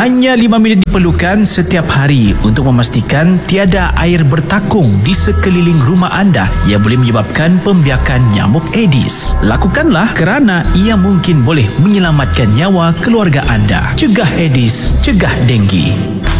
Hanya 5 minit diperlukan setiap hari untuk memastikan tiada air bertakung di sekeliling rumah anda yang boleh menyebabkan pembiakan nyamuk Aedes. Lakukanlah kerana ia mungkin boleh menyelamatkan nyawa keluarga anda. Cegah Aedes, cegah denggi.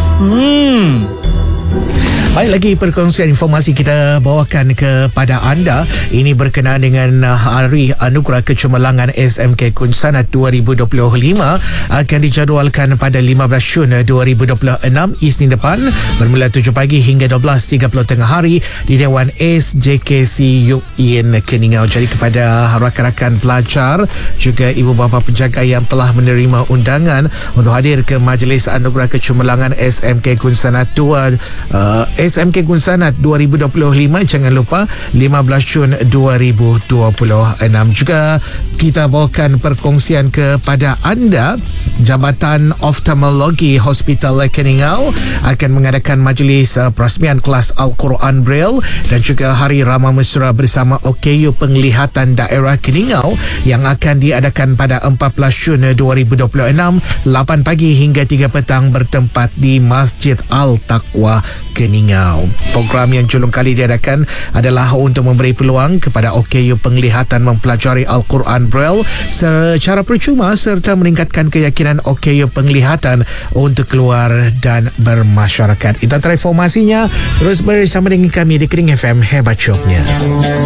Baik, lagi perkongsian informasi kita bawakan kepada anda. Ini berkenaan dengan Hari Anugerah Kecemerlangan SMK Kunsanat 2025 akan dijadualkan pada 15 Jun 2026 Isnin depan bermula 7 pagi hingga 12.30 tengah hari di Dewan SJKC Yuk Yin Keningau. Jadi kepada rakan-rakan pelajar juga ibu bapa penjaga yang telah menerima undangan untuk hadir ke Majlis Anugerah Kecemerlangan SMK Kunsanat SMK Kunsanat 2025, jangan lupa 15 Jun 2026. Juga kita bawakan perkongsian kepada anda. Jabatan Oftalmologi Hospital Keningau akan mengadakan majlis perasmian kelas Al-Quran Braille dan juga Hari Ramah Mesra bersama OKU Penglihatan Daerah Keningau yang akan diadakan pada 14 Jun 2026 8 pagi hingga 3 petang bertempat di Masjid Al-Taqwa Keningau. Program yang julung kali diadakan adalah untuk memberi peluang kepada OKU Penglihatan mempelajari Al-Quran Braille secara percuma serta meningkatkan keyakinan OKU Penglihatan untuk keluar dan bermasyarakat. Itu antara informasinya. Terus bersama dengan kami di Kering FM, hebat jobnya.